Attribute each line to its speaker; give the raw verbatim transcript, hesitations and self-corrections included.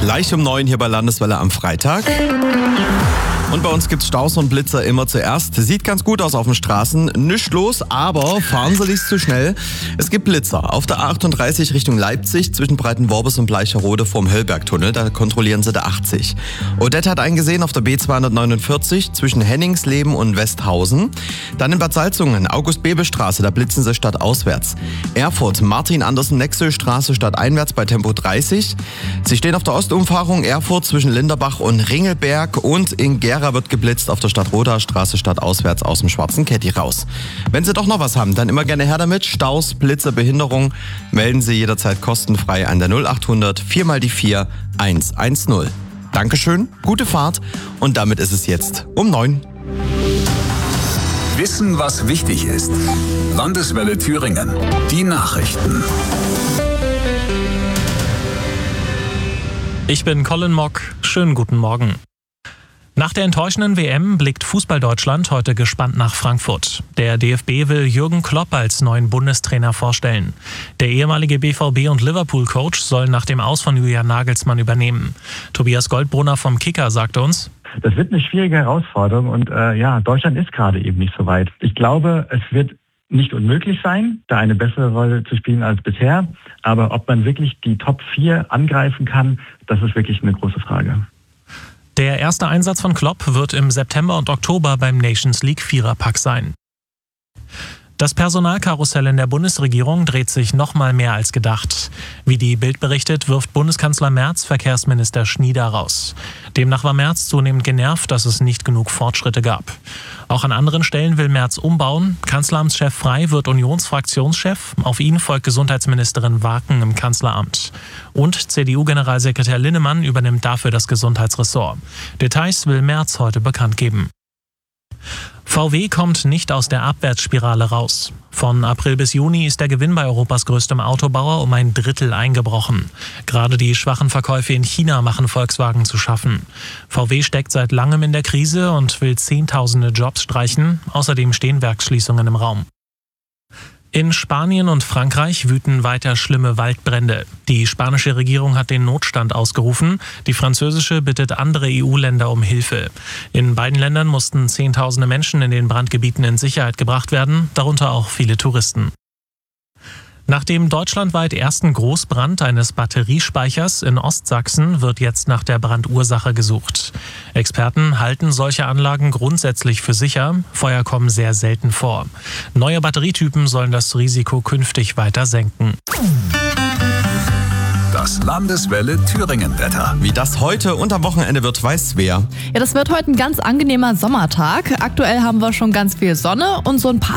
Speaker 1: Gleich um neun hier bei Landeswelle am Freitag. Und bei uns gibt's Staus und Blitzer immer zuerst. Sieht ganz gut aus auf den Straßen. Nichts los, aber fahren Sie nicht zu schnell. Es gibt Blitzer. Auf der A achtunddreißig Richtung Leipzig zwischen Breitenworbis und Bleicherode vorm Höllbergtunnel. Da kontrollieren Sie der achtzig. Odette hat einen gesehen auf der B zweihundertneunundvierzig zwischen Henningsleben und Westhausen. Dann in Bad Salzungen, August-Bebel-Straße, da blitzen Sie stadtauswärts. Erfurt, Martin-Andersen-Nexel-Straße stadteinwärts bei Tempo dreißig. Sie stehen auf der Ostumfahrung Erfurt zwischen Linderbach und Ringelberg und in Gera wird geblitzt auf der Stadtroder Straße stadtauswärts aus dem Schwarzen Ketti raus. Wenn Sie doch noch was haben, dann immer gerne her damit. Staus, Blitze, Behinderung, melden Sie jederzeit kostenfrei an der null achthundert vier mal die vier eins eins null. Dankeschön, gute Fahrt und damit ist es jetzt um neun.
Speaker 2: Wissen, was wichtig ist. Landeswelle Thüringen. Die Nachrichten.
Speaker 3: Ich bin Colin Mock. Schönen guten Morgen. Nach der enttäuschenden W M blickt Fußball-Deutschland heute gespannt nach Frankfurt. Der D F B will Jürgen Klopp als neuen Bundestrainer vorstellen. Der ehemalige B V B- und Liverpool-Coach soll nach dem Aus von Julian Nagelsmann übernehmen. Tobias Goldbrunner vom Kicker sagt uns:
Speaker 4: Das wird eine schwierige Herausforderung und äh, ja, Deutschland ist gerade eben nicht so weit. Ich glaube, es wird nicht unmöglich sein, da eine bessere Rolle zu spielen als bisher. Aber ob man wirklich die Top vier angreifen kann, das ist wirklich eine große Frage.
Speaker 3: Der erste Einsatz von Klopp wird im September und Oktober beim Nations League Viererpack sein. Das Personalkarussell in der Bundesregierung dreht sich noch mal mehr als gedacht. Wie die Bild berichtet, wirft Bundeskanzler Merz Verkehrsminister Schnieder raus. Demnach war Merz zunehmend genervt, dass es nicht genug Fortschritte gab. Auch an anderen Stellen will Merz umbauen. Kanzleramtschef Frey wird Unionsfraktionschef. Auf ihn folgt Gesundheitsministerin Waken im Kanzleramt. Und C D U-Generalsekretär Linnemann übernimmt dafür das Gesundheitsressort. Details will Merz heute bekannt geben. V W kommt nicht aus der Abwärtsspirale raus. Von April bis Juni ist der Gewinn bei Europas größtem Autobauer um ein Drittel eingebrochen. Gerade die schwachen Verkäufe in China machen Volkswagen zu schaffen. V W steckt seit langem in der Krise und will Zehntausende Jobs streichen. Außerdem stehen Werksschließungen im Raum. In Spanien und Frankreich wüten weiter schlimme Waldbrände. Die spanische Regierung hat den Notstand ausgerufen. Die französische bittet andere E U-Länder um Hilfe. In beiden Ländern mussten Zehntausende Menschen in den Brandgebieten in Sicherheit gebracht werden, darunter auch viele Touristen. Nach dem deutschlandweit ersten Großbrand eines Batteriespeichers in Ostsachsen wird jetzt nach der Brandursache gesucht. Experten halten solche Anlagen grundsätzlich für sicher. Feuer kommen sehr selten vor. Neue Batterietypen sollen das Risiko künftig weiter senken.
Speaker 2: Das Landeswelle Thüringen-Wetter.
Speaker 1: Wie das heute und am Wochenende wird, weiß wer.
Speaker 5: Ja, das wird heute ein ganz angenehmer Sommertag. Aktuell haben wir schon ganz viel Sonne und so ein paar